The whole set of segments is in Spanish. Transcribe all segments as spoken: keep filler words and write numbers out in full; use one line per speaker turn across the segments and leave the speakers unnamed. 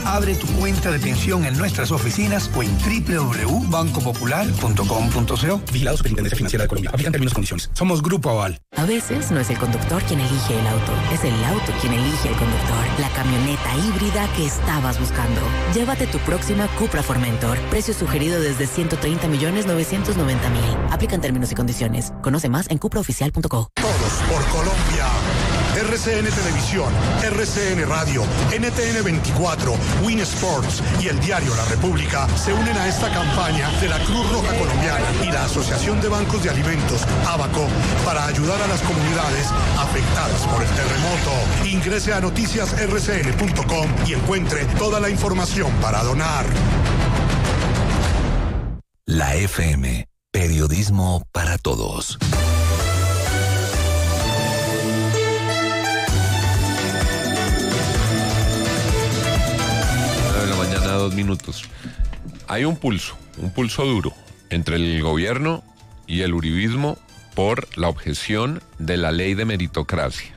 Abre tu cuenta de pensión en nuestras oficinas o en doble u doble u doble u punto banco popular punto com punto co. Vigilado Superintendencia Financiera de Colombia. Aplican términos y condiciones. Somos Grupo Aval.
A veces no es el conductor quien elige el auto, es el auto quien elige el conductor. La camioneta híbrida que estabas buscando. Llévate tu próxima Cupra Formentor. Precio sugerido desde ciento treinta millones novecientos noventa mil. Aplican términos y condiciones. Conoce más en cupra oficial punto co.
Todos por Colombia. R C N Televisión, R C N Radio, N T N veinticuatro, Win Sports y el diario La República se unen a esta campaña de la Cruz Roja Colombiana y la Asociación de Bancos de Alimentos, ABACO, para ayudar a las comunidades afectadas por el terremoto. Ingrese a noticias r c n punto com y encuentre toda la información para donar.
La F M, periodismo para todos.
Mañana dos minutos. Hay un pulso, un pulso duro entre el gobierno y el uribismo por la objeción de la ley de meritocracia.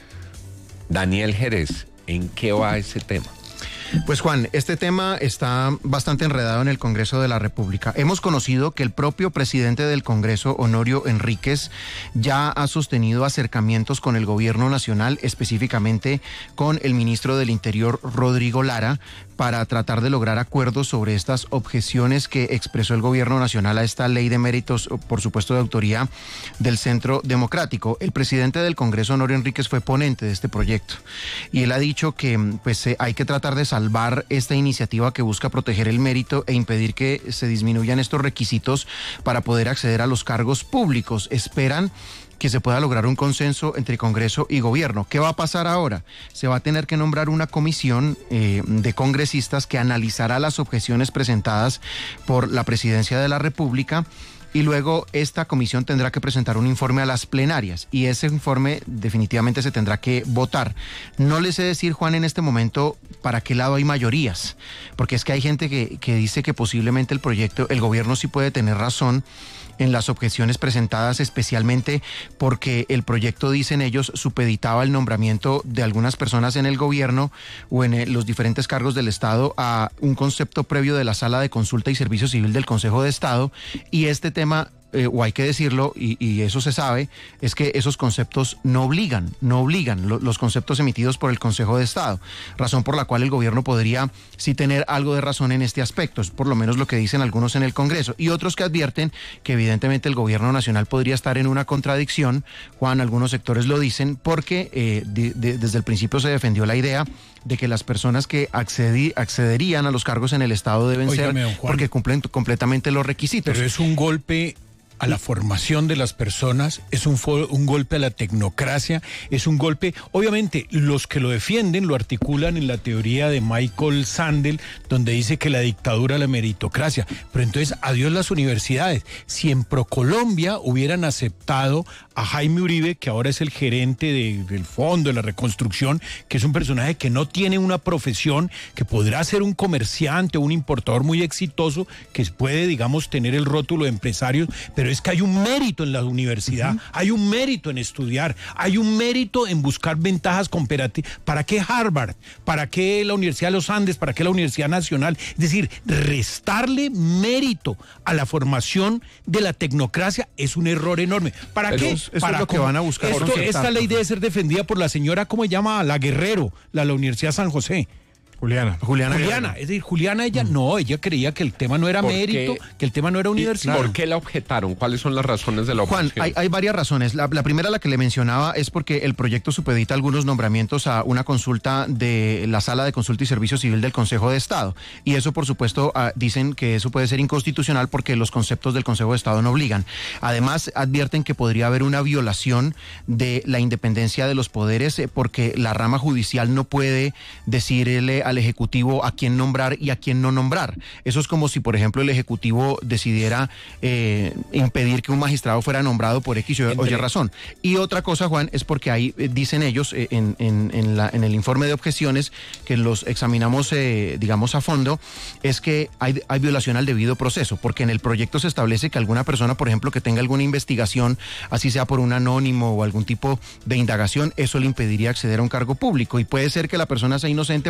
Daniel Jerez, ¿en qué va ese tema?
Pues Juan, este tema está bastante enredado en el Congreso de la República. Hemos conocido que el propio presidente del Congreso, Honorio Enríquez, ya ha sostenido acercamientos con el gobierno nacional, específicamente con el ministro del Interior, Rodrigo Lara, para tratar de lograr acuerdos sobre estas objeciones que expresó el gobierno nacional a esta ley de méritos, por supuesto de autoría del Centro Democrático. El presidente del Congreso, Honorio Enríquez, fue ponente de este proyecto y él ha dicho que pues hay que tratar de salvar esta iniciativa que busca proteger el mérito e impedir que se disminuyan estos requisitos para poder acceder a los cargos públicos. Esperan que se pueda lograr un consenso entre Congreso y Gobierno. ¿Qué va a pasar ahora? Se va a tener que nombrar una comisión eh, de congresistas que analizará las objeciones presentadas por la Presidencia de la República y luego esta comisión tendrá que presentar un informe a las plenarias y ese informe definitivamente se tendrá que votar. No les sé decir, Juan, en este momento para qué lado hay mayorías, porque es que hay gente que, que dice que posiblemente el proyecto, el gobierno sí puede tener razón en las objeciones presentadas, especialmente porque el proyecto, dicen ellos, supeditaba el nombramiento de algunas personas en el gobierno o en el, los diferentes cargos del Estado a un concepto previo de la Sala de Consulta y Servicio Civil del Consejo de Estado, y este tema, Eh, o hay que decirlo, y, y eso se sabe, es que esos conceptos no obligan, no obligan lo, los conceptos emitidos por el Consejo de Estado, razón por la cual el gobierno podría sí tener algo de razón en este aspecto, es por lo menos lo que dicen algunos en el Congreso, y otros que advierten que evidentemente el gobierno nacional podría estar en una contradicción. Juan, algunos sectores lo dicen porque eh, de, de, desde el principio se defendió la idea de que las personas que accedí, accederían a los cargos en el Estado deben
Óigame,
ser porque cumplen completamente los requisitos.
Pero es un golpe a la formación de las personas, es un, un golpe a la tecnocracia, es un golpe, obviamente los que lo defienden lo articulan en la teoría de Michael Sandel, donde dice que la dictadura, la meritocracia, pero entonces adiós las universidades. Si en ProColombia hubieran aceptado a Jaime Uribe, que ahora es el gerente de, del fondo de la reconstrucción, que es un personaje que no tiene una profesión, que podrá ser un comerciante o un importador muy exitoso, que puede, digamos, tener el rótulo de empresarios, pero Pero es que hay un mérito en la universidad, uh-huh. hay un mérito en estudiar, hay un mérito en buscar ventajas comparativas. ¿Para qué Harvard? ¿Para qué la Universidad de los Andes? ¿Para qué la Universidad Nacional? Es decir, restarle mérito a la formación de la tecnocracia es un error enorme. ¿Para
Pero
qué?
Eso es
Para
lo que van a buscar.
Esto, esta ley debe ser defendida por la señora, ¿cómo se llama? La Guerrero, la de la Universidad San José.
Juliana. Juliana.
Juliana, es decir, Juliana, ella, mm. no, ella creía que el tema no era mérito, qué? que el tema no era universidad.
¿Por qué la objetaron? ¿Cuáles son las razones de la objeción?
Juan, hay, hay varias razones. La, la primera, la que le mencionaba, es porque el proyecto supedita algunos nombramientos a una consulta de la Sala de Consulta y Servicio Civil del Consejo de Estado. Y eso, por supuesto, uh, dicen que eso puede ser inconstitucional porque los conceptos del Consejo de Estado no obligan. Además, advierten que podría haber una violación de la independencia de los poderes eh, porque la rama judicial no puede decirle al Ejecutivo a quién nombrar y a quién no nombrar. Eso es como si, por ejemplo, el Ejecutivo decidiera eh, impedir que un magistrado fuera nombrado por X o Y razón. Y otra cosa, Juan, es porque ahí eh, dicen ellos eh, en, en, en, la, en el informe de objeciones, que los examinamos, eh, digamos, a fondo, es que hay, hay violación al debido proceso, porque en el proyecto se establece que alguna persona, por ejemplo, que tenga alguna investigación, así sea por un anónimo o algún tipo de indagación, eso le impediría acceder a un cargo público. Y puede ser que la persona sea inocente, pero tiene una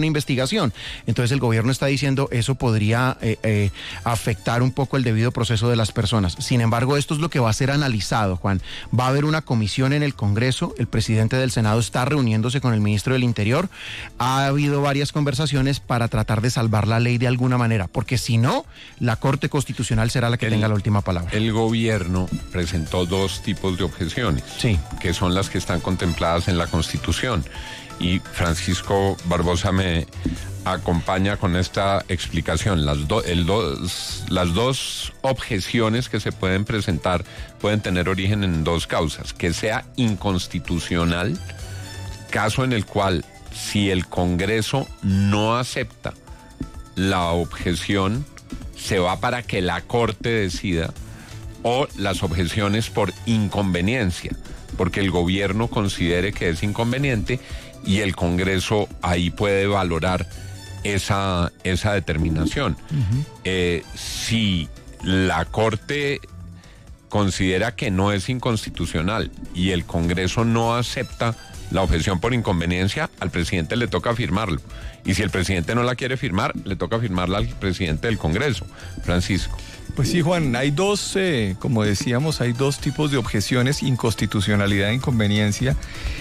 una investigación. Entonces el gobierno está diciendo eso podría eh, eh, afectar un poco el debido proceso de las personas. Sin embargo, esto es lo que va a ser analizado, Juan. Va a haber una comisión en el Congreso, el presidente del Senado está reuniéndose con el ministro del Interior. Ha habido varias conversaciones para tratar de salvar la ley de alguna manera, porque si no, la Corte Constitucional será la que el, tenga la última palabra.
El gobierno presentó dos tipos de objeciones,
sí,
que son las que están contempladas en la Constitución. Y Francisco Barbosa me acompaña con esta explicación. Las, do, el dos, las dos objeciones que se pueden presentar pueden tener origen en dos causas: que sea inconstitucional, caso en el cual si el Congreso no acepta la objeción, se va para que la Corte decida, o las objeciones por inconveniencia, porque el gobierno considere que es inconveniente y el Congreso ahí puede valorar esa, esa determinación. Uh-huh. Eh, si la Corte considera que no es inconstitucional y el Congreso no acepta la objeción por inconveniencia, al presidente le toca firmarlo. Y si el presidente no la quiere firmar, le toca firmarla al presidente del Congreso. Francisco.
Pues sí, Juan, hay dos, eh, como decíamos, hay dos tipos de objeciones: inconstitucionalidad e inconveniencia.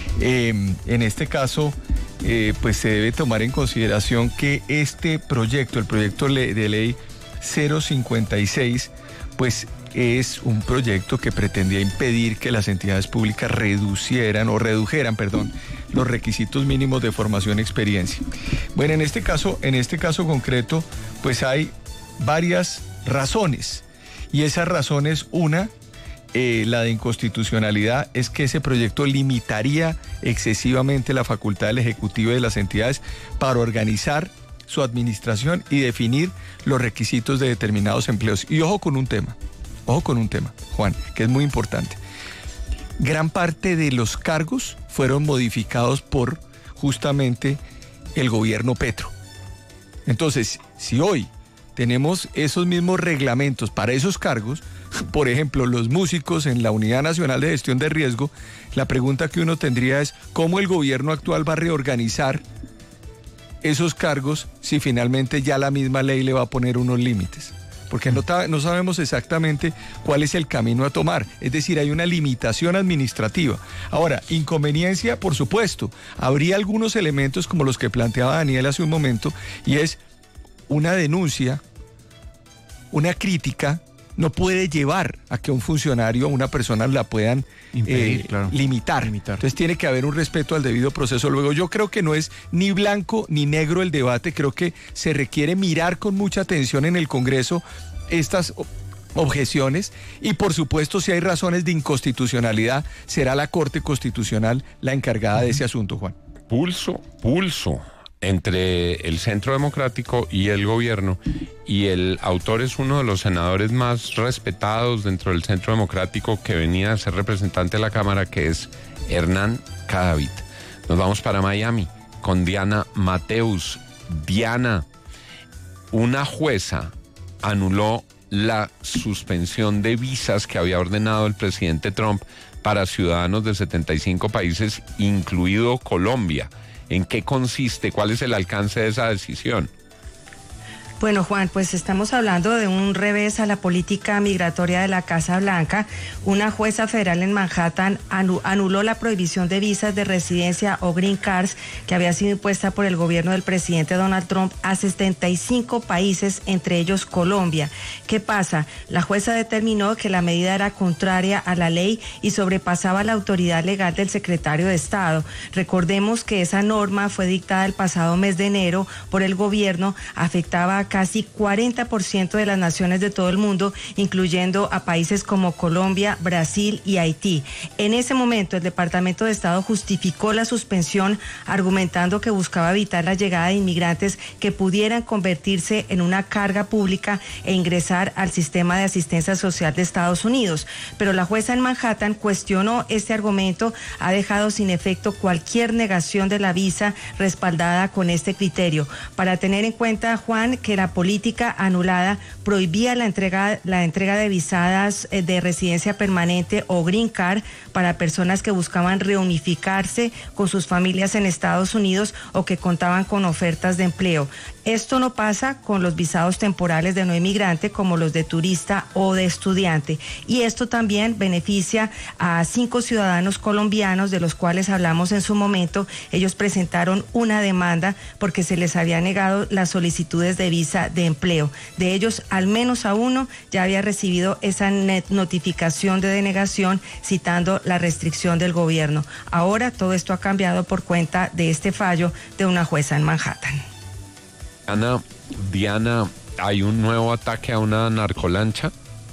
Eh, en este caso, eh, pues se debe tomar en consideración que este proyecto, el proyecto de ley cero cincuenta y seis, pues es un proyecto que pretendía impedir que las entidades públicas reducieran o redujeran, perdón, los requisitos mínimos de formación y experiencia. Bueno, en este caso, en este caso concreto, pues hay varias razones, y esas razones, una, eh, la de inconstitucionalidad, es que ese proyecto limitaría excesivamente la facultad del Ejecutivo y de las entidades para organizar su administración y definir los requisitos de determinados empleos. Y ojo con un tema, ojo con un tema, Juan, que es muy importante. Gran parte de los cargos fueron modificados por justamente el gobierno Petro. Entonces, si hoy tenemos esos mismos reglamentos para esos cargos, por ejemplo, los músicos en la Unidad Nacional de Gestión de Riesgo, la pregunta que uno tendría es ¿cómo el gobierno actual va a reorganizar esos cargos si finalmente ya la misma ley le va a poner unos límites? Porque no, no sabemos exactamente cuál es el camino a tomar. Es decir, hay una limitación administrativa. Ahora, inconveniencia, por supuesto. Habría algunos elementos como los que planteaba Daniel hace un momento, y es una denuncia, una crítica, no puede llevar a que un funcionario o una persona la puedan
Impedir,
eh,
claro.
limitar.
limitar.
Entonces tiene que haber un respeto al debido proceso. Luego, yo creo que no es ni blanco ni negro el debate. Creo que se requiere mirar con mucha atención en el Congreso estas objeciones, y por supuesto, si hay razones de inconstitucionalidad, será la Corte Constitucional la encargada de ese asunto, Juan.
Pulso, pulso entre el Centro Democrático y el gobierno, y el autor es uno de los senadores más respetados dentro del Centro Democrático, que venía a ser representante de la Cámara, que es Hernán Cadavid. Nos vamos para Miami con Diana Mateus. Diana, una jueza anuló la suspensión de visas que había ordenado el presidente Trump para ciudadanos de setenta y cinco países, incluido Colombia. ¿En qué consiste? ¿Cuál es el alcance de esa decisión?
Bueno, Juan, pues estamos hablando de un revés a la política migratoria de la Casa Blanca. Una jueza federal en Manhattan anuló la prohibición de visas de residencia o green cards que había sido impuesta por el gobierno del presidente Donald Trump a setenta y cinco países, entre ellos Colombia. ¿Qué pasa? La jueza determinó que la medida era contraria a la ley y sobrepasaba la autoridad legal del secretario de Estado. Recordemos que esa norma fue dictada el pasado mes de enero por el gobierno, afectaba a casi cuarenta por ciento de las naciones de todo el mundo, incluyendo a países como Colombia, Brasil y Haití. En ese momento, el Departamento de Estado justificó la suspensión argumentando que buscaba evitar la llegada de inmigrantes que pudieran convertirse en una carga pública e ingresar al sistema de asistencia social de Estados Unidos. Pero la jueza en Manhattan cuestionó este argumento, ha dejado sin efecto cualquier negación de la visa respaldada con este criterio. Para tener en cuenta, Juan, que que la política anulada prohibía la entrega, la entrega de visadas de residencia permanente o green card para personas que buscaban reunificarse con sus familias en Estados Unidos o que contaban con ofertas de empleo. Esto no pasa con los visados temporales de no inmigrante como los de turista o de estudiante. Y esto también beneficia a cinco ciudadanos colombianos de los cuales hablamos en su momento. Ellos presentaron una demanda porque se les había negado las solicitudes de visa de empleo. De ellos, al menos a uno ya había recibido esa notificación de denegación citando la restricción del gobierno. Ahora todo esto ha cambiado por cuenta de este fallo de una jueza en Manhattan.
Ana, Diana, ¿hay un nuevo ataque a una narcolancha?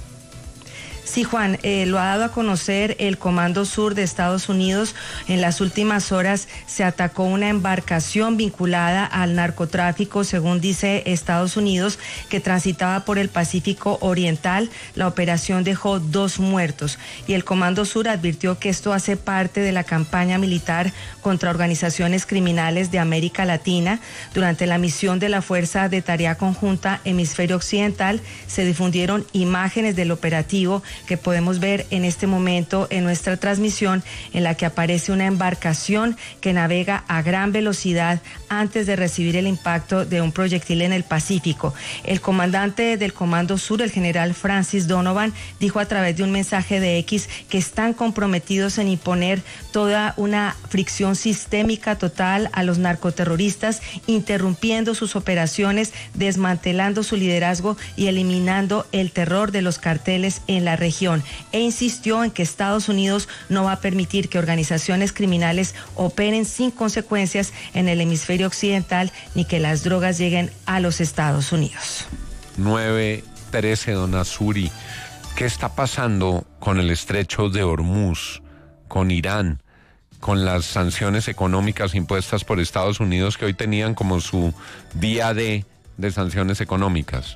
Sí, Juan, eh, lo ha dado a conocer el Comando Sur de Estados Unidos. En las últimas horas se atacó una embarcación vinculada al narcotráfico, según dice Estados Unidos, que transitaba por el Pacífico Oriental. La operación dejó dos muertos y el Comando Sur advirtió que esto hace parte de la campaña militar contra organizaciones criminales de América Latina. Durante la misión de la Fuerza de Tarea Conjunta Hemisferio Occidental se difundieron imágenes del operativo que podemos ver en este momento en nuestra transmisión, en la que aparece una embarcación que navega a gran velocidad antes de recibir el impacto de un proyectil en el Pacífico. El comandante del Comando Sur, el general Francis Donovan, dijo a través de un mensaje de X que están comprometidos en imponer toda una fricción sistémica total a los narcoterroristas, interrumpiendo sus operaciones, desmantelando su liderazgo y eliminando el terror de los carteles en la región. E insistió en que Estados Unidos no va a permitir que organizaciones criminales operen sin consecuencias en el hemisferio occidental ni que las drogas lleguen a los Estados Unidos.
nueve trece, don Azuri, ¿qué está pasando con el estrecho de Hormuz, con Irán, con las sanciones económicas impuestas por Estados Unidos que hoy tenían como su día D de sanciones económicas?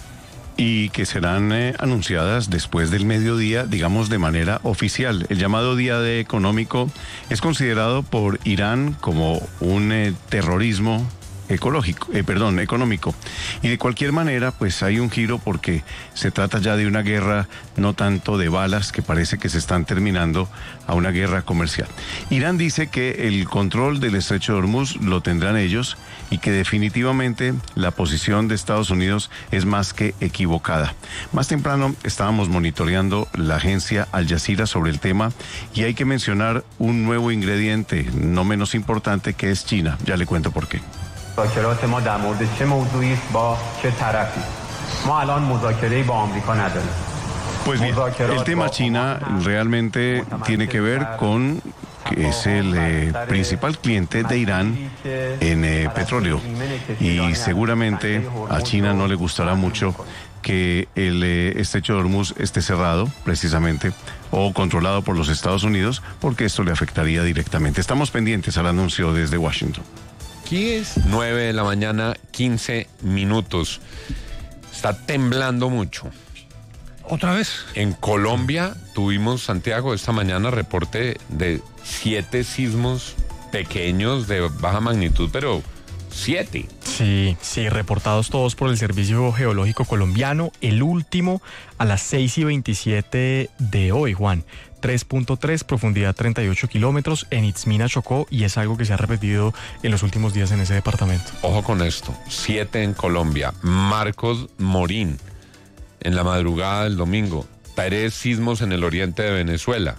Y que serán eh, anunciadas después del mediodía, digamos de manera oficial. El llamado Día D económico es considerado por Irán como un eh, terrorismo ecológico, eh, perdón, económico. Y de cualquier manera, pues hay un giro porque se trata ya de una guerra no tanto de balas, que parece que se están terminando, a una guerra comercial. Irán dice que el control del estrecho de Hormuz lo tendrán ellos y que definitivamente la posición de Estados Unidos es más que equivocada. Más temprano estábamos monitoreando la agencia Al Jazeera sobre el tema y hay que mencionar un nuevo ingrediente no menos importante, que es China. Ya le cuento por qué.
مذاکرات ما در مورد چه موضوعی است با چه طرفی ما الان مذاکره‌ای با آمریکا نداریم.
Pues bien, el tema China realmente tiene que ver con que es el eh, principal cliente de Irán en eh, petróleo y seguramente a China no le gustará mucho que el eh, estrecho de Hormuz esté cerrado precisamente o controlado por los Estados Unidos, porque esto le afectaría directamente. Estamos pendientes al anuncio desde Washington.
¿Qué es? nueve de la mañana, quince minutos. Está temblando mucho.
¿Otra vez?
En Colombia tuvimos, Santiago, esta mañana reporte de siete sismos pequeños de baja magnitud, pero siete.
Sí, sí, reportados todos por el Servicio Geológico Colombiano. El último a las seis y veintisiete de hoy, Juan. tres punto tres, profundidad treinta y ocho kilómetros, en Itzmina, Chocó, y es algo que se ha repetido en los últimos días en ese departamento.
Ojo con esto, siete en Colombia. Marcos Morín, en la madrugada del domingo. Tres sismos en el oriente de Venezuela.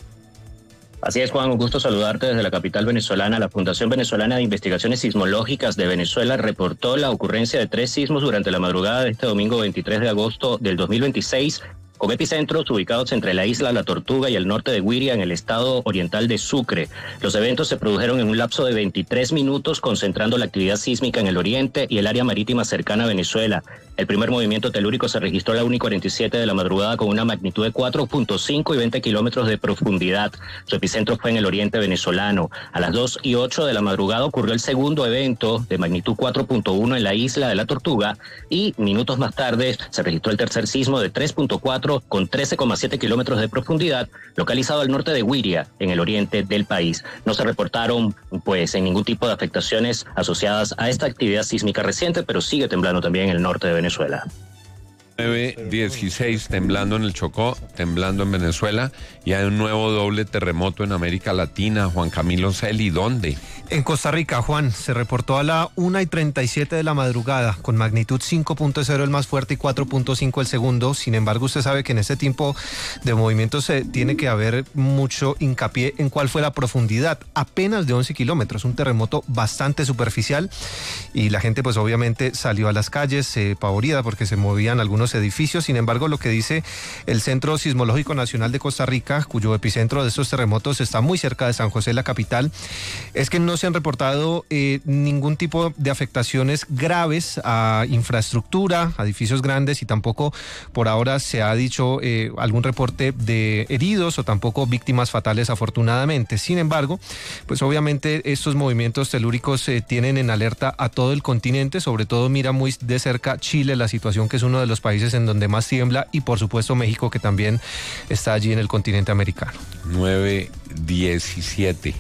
Así es, Juan, un gusto saludarte desde la capital venezolana. La Fundación Venezolana de Investigaciones Sismológicas de Venezuela reportó la ocurrencia de tres sismos durante la madrugada de este domingo veintitrés de agosto del dos mil veintiséis, con epicentros ubicados entre la isla La Tortuga y el norte de Guiria, en el estado oriental de Sucre. Los eventos se produjeron en un lapso de veintitrés minutos, concentrando la actividad sísmica en el oriente y el área marítima cercana a Venezuela. El primer movimiento telúrico se registró a la una y cuarenta y siete de la madrugada con una magnitud de cuatro punto cinco y veinte kilómetros de profundidad. Su epicentro fue en el oriente venezolano. A las dos y ocho de la madrugada ocurrió el segundo evento de magnitud cuatro punto uno en la isla de La Tortuga y minutos más tarde se registró el tercer sismo de tres punto cuatro epicentro con trece coma siete kilómetros de profundidad, localizado al norte de Wiria, en el oriente del país. No se reportaron, pues, en ningún tipo de afectaciones asociadas a esta actividad sísmica reciente, pero sigue temblando también en el norte de Venezuela.
nueve dieciséis, temblando en el Chocó, temblando en Venezuela, y hay un nuevo doble terremoto en América Latina. Juan Camilo Celi, ¿dónde?
En Costa Rica, Juan, se reportó a la una y treinta y siete de la madrugada, con magnitud cinco punto cero el más fuerte y cuatro punto cinco el segundo. Sin embargo, usted sabe que en este tipo de movimientos se tiene que haber mucho hincapié en cuál fue la profundidad, apenas de once kilómetros, un terremoto bastante superficial, y la gente pues obviamente salió a las calles eh, pavorida porque se movían algunos edificios. Sin embargo, lo que dice el Centro Sismológico Nacional de Costa Rica, cuyo epicentro de estos terremotos está muy cerca de San José, la capital, es que no se han reportado eh, ningún tipo de afectaciones graves a infraestructura, a edificios grandes, y tampoco por ahora se ha dicho eh, algún reporte de heridos o tampoco víctimas fatales, afortunadamente. Sin embargo, pues obviamente estos movimientos telúricos eh, tienen en alerta a todo el continente, sobre todo mira muy de cerca Chile, la situación que es uno de los países en donde más tiembla, y por supuesto México, que también está allí en el continente americano.
nueve diecisiete.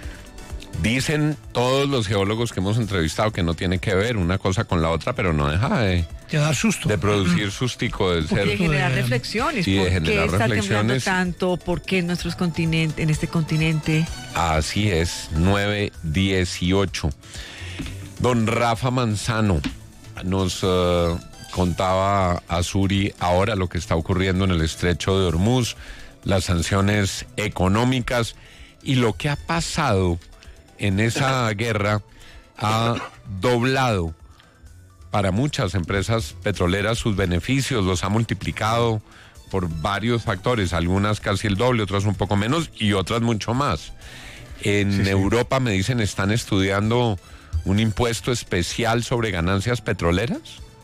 Dicen todos los geólogos que hemos entrevistado que no tiene que ver una cosa con la otra, pero no deja de,
de dar susto,
de producir sustico, de ser,
y de generar reflexiones.
y de
¿Por qué
generar
está temblando
reflexiones.
tanto? ¿Por qué en nuestros continentes, en este continente?
Así es, nueve dieciocho. Don Rafa Manzano nos uh, contaba a Suri ahora lo que está ocurriendo en el estrecho de Hormuz, las sanciones económicas y lo que ha pasado en esa guerra. Ha doblado para muchas empresas petroleras sus beneficios, los ha multiplicado por varios factores, algunas casi el doble, otras un poco menos y otras mucho más. En
Sí, sí.
Europa, me dicen, están estudiando un impuesto especial sobre ganancias petroleras.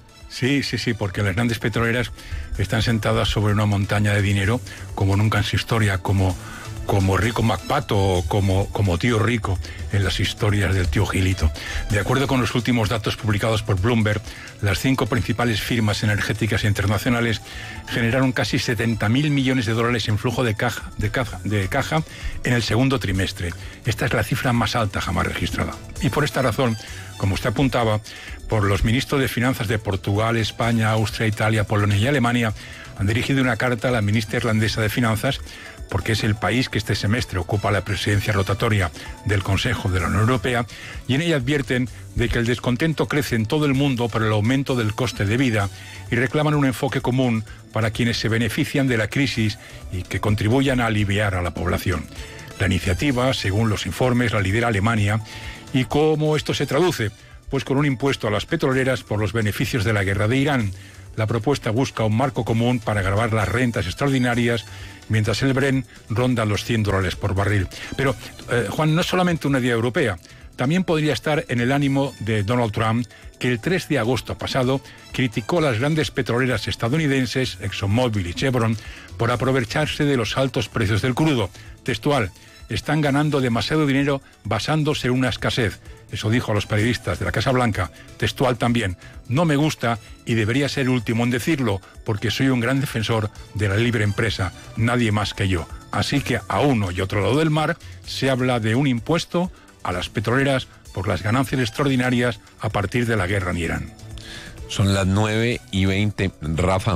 Sí, sí, sí, porque las grandes petroleras están sentadas sobre una montaña de dinero como nunca en su historia, como, como Rico MacPato o como, como Tío Rico en las historias del tío Gilito. De acuerdo con los últimos datos publicados por Bloomberg, las cinco principales firmas energéticas internacionales generaron casi setenta mil millones de dólares en flujo de caja, de, caja, de caja en el segundo trimestre. Esta es la cifra más alta jamás registrada. Y por esta razón, como usted apuntaba, por los ministros de Finanzas de Portugal, España, Austria, Italia, Polonia y Alemania han dirigido una carta a la ministra irlandesa de Finanzas, porque es el país que este semestre ocupa la presidencia rotatoria del Consejo de la Unión Europea, y en ella advierten de que el descontento crece en todo el mundo por el aumento del coste de vida y reclaman un enfoque común para quienes se benefician de la crisis y que contribuyan a aliviar a la población. La iniciativa, según los informes, la lidera Alemania. ¿Y cómo esto se traduce? Pues con un impuesto a las petroleras por los beneficios de la guerra de Irán. La propuesta busca un marco común para gravar las rentas extraordinarias, mientras el Brent ronda los cien dólares por barril. Pero, eh, Juan, no es solamente una idea europea. También podría estar en el ánimo de Donald Trump, que el tres de agosto pasado criticó a las grandes petroleras estadounidenses, ExxonMobil y Chevron, por aprovecharse de los altos precios del crudo. Textual: están ganando demasiado dinero basándose en una escasez. Eso dijo a los periodistas de la Casa Blanca. Textual también: no me gusta y debería ser el último en decirlo, porque soy un gran defensor de la libre empresa, nadie más que yo. Así que a uno y otro lado del mar se habla de un impuesto a las petroleras por las ganancias extraordinarias a partir de la guerra en Irán.
Son las nueve y veinte. Rafa,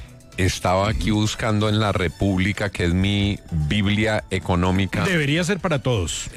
estaba aquí buscando en La República, que es mi Biblia económica.
Debería ser para todos.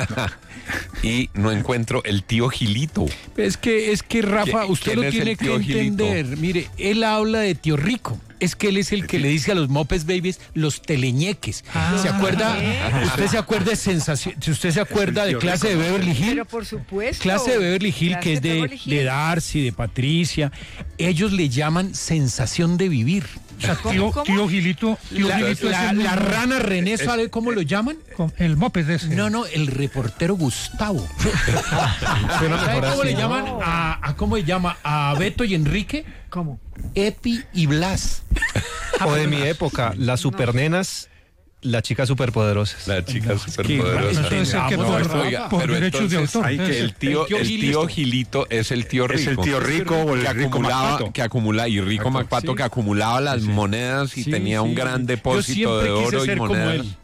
Y no encuentro el tío Gilito.
Es que, es que Rafa,
¿Quién-
usted
quién
lo
es
tiene
el
que
tío Gilito?
entender. Mire, él habla de tío Rico. Es que él es el que le dice a los mopes babies los teleñeques.
Ah,
¿Se acuerda?
¿qué?
Usted se acuerda de sensación, si usted se acuerda de Clase de Beverly Hills.
Pero por supuesto.
Clase de Beverly Hills,
Clase
que es de,
Beverly Hills.
de Darcy, de Patricia. Ellos le llaman sensación de vivir.
O sea, tío, tío Gilito, tío
La,
Gilito
la-
es el
la
mismo-
rana René,
es-
¿sabe cómo lo llaman?
El moped de ese.
No, no, el reportero Gustavo.
Suena
¿Sabe
mejor
cómo
así.
le llaman a, a cómo le llama a Beto y Enrique?
¿Cómo?
Epi y Blas.
O de mi época, las supernenas La chica superpoderosa.
La chica
No,
superpoderosa.
es que- eso debe ser que
No,
por-
esto, oiga,
por
pero
derechos de
entonces
autor.
hay que el tío,
El tío
el tío Gilito es el tío rico.
Es el tío rico o el
que
rico
acumulaba,
Macpato.
que acumula y rico
Exacto,
Macpato
sí.
que acumulaba las monedas y
Sí,
tenía
sí.
un gran
Yo
depósito de
siempre quise
oro y
ser como
monedas.
él.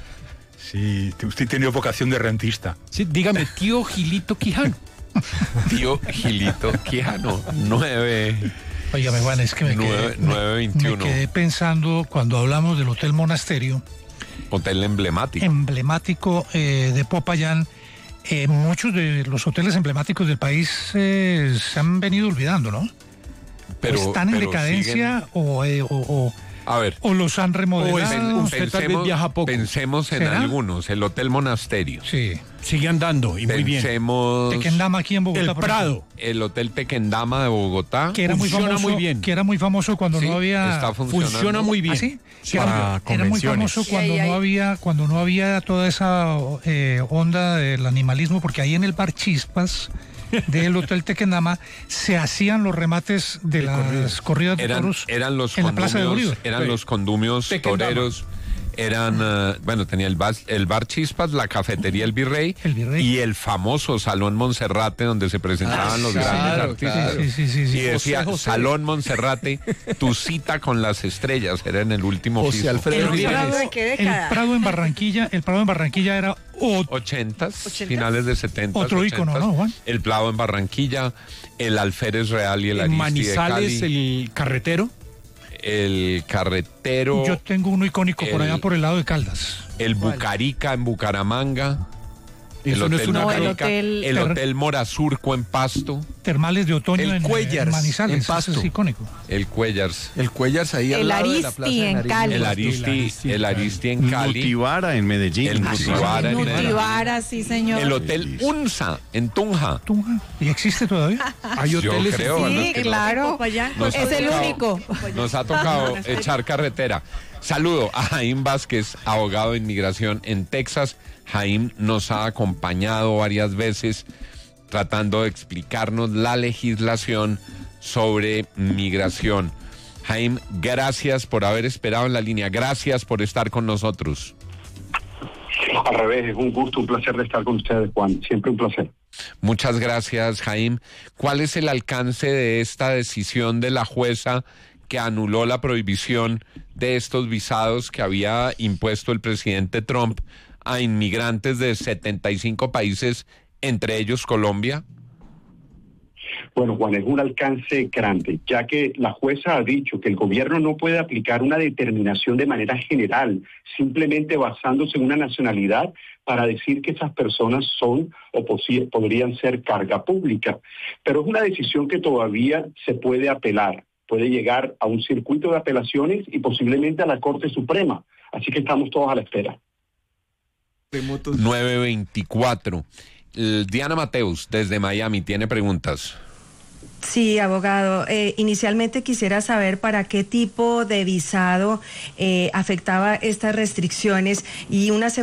Sí, usted tiene vocación de rentista.
Sí, dígame, tío Gilito Quijano.
Tío Gilito Quijano, nueve.
Óigame, Juan, es que me
nueve,
quedé,
nueve
me
veintiuno.
quedé pensando cuando hablamos del Hotel Monasterio,
Hotel emblemático.
emblemático eh, de Popayán. Eh, muchos de los hoteles emblemáticos del país eh, se han venido olvidando, ¿no?
Pero-
o están en
pero
decadencia o, eh, o, o-
A ver.
o los han remodelado.
Pensemos, pensemos en
¿Será?
algunos. El Hotel Monasterio.
Sí.
Sigue andando y muy bien.
Pensemos.
Tequendama aquí en Bogotá.
El
por
Prado.
ejemplo,
El Hotel Tequendama de Bogotá.
que era muy
Funciona
famoso,
muy bien.
que era muy famoso cuando
Sí,
no había.
está funcionando.
Funciona muy bien.
¿Ah, sí?
Sí,
era,
para
era muy
convenciones.
famoso cuando
Sí, ahí,
no
ahí.
había cuando no había toda esa eh, onda del animalismo, porque ahí en el bar Chispas del Hotel Tequendama se hacían los remates de, las corridas de
Eran,
toros
eran los
en la Plaza de
condumios,
Bolívar.
eran
Sí.
los condumios
Tequendama.
toreros. Eran, eh, bueno, tenía el bar, el bar Chispas, la cafetería El Virrey,
El Virrey.
y el famoso Salón Monserrate donde se presentaban
Ah,
los
claro,
grandes
claro.
artistas.
Sí, sí, sí, sí.
Y decía,
José José.
Salón Monserrate, tu cita con las estrellas, era en el último
José
piso.
Alfredo
El
Jiménez.
Prado, ¿de qué
El
década?
Prado en Barranquilla, el Prado en Barranquilla era ot-
ochentas,
¿Ochentas?
finales de setentas.
Otro ícono, ¿no, Juan?
El Prado en Barranquilla, el Alférez Real y el
En
Aristi de
Manizales,
Cali,
el carretero.
el Carretero,
yo tengo uno icónico por
el-
allá por el lado de Caldas.
el Bucarica en Bucaramanga, el
Eso no es
Hotel
una-
No, el
Bucarica,
hotel-
el Hotel Morazurco en Pasto,
Termales de otoño
El
en,
Cuellars,
en Manizales,
en
ese
Pasto.
es icónico.
el Cuellars,
El Cuellars ahí al
El
lado de la
Aristi
Plaza de
en
Nariño.
Cali.
el Aristi, el Aristi en Cali,
Nutibara en Medellín.
el Nutibara en Medellín,
Nutibara, sí, señor.
el Hotel Unsa en Tunja.
Tunja. ¿Y existe todavía?
Hay
Yo
hoteles.
creo,
Sí,
¿no? que no-
claro.
Nos
Pues es
ha
el
tocado-
único.
Nos ha tocado echar carretera. Saludo a Jaime Vázquez, abogado de inmigración en Texas. Jaime nos ha acompañado varias veces tratando de explicarnos la legislación sobre migración. Jaime, gracias por haber esperado en la línea. Gracias por estar con nosotros.
Al revés, es un gusto, un placer de estar con ustedes, Juan. Siempre un placer.
Muchas gracias, Jaime. ¿Cuál es el alcance de esta decisión de la jueza que anuló la prohibición de estos visados que había impuesto el presidente Trump a inmigrantes de setenta y cinco países, entre ellos Colombia?
Bueno, Juan, es un alcance grande, ya que la jueza ha dicho que el gobierno no puede aplicar una determinación de manera general, simplemente basándose en una nacionalidad para decir que esas personas son o posi- podrían ser carga pública. Pero es una decisión que todavía se puede apelar, puede llegar a un circuito de apelaciones y posiblemente a la Corte Suprema. Así que estamos todos a la espera.
nueve veinticuatro. Eh, Diana Mateus, desde Miami, tiene preguntas.
Sí, abogado. Eh, inicialmente quisiera saber para qué tipo de visado eh, afectaba estas restricciones y una segunda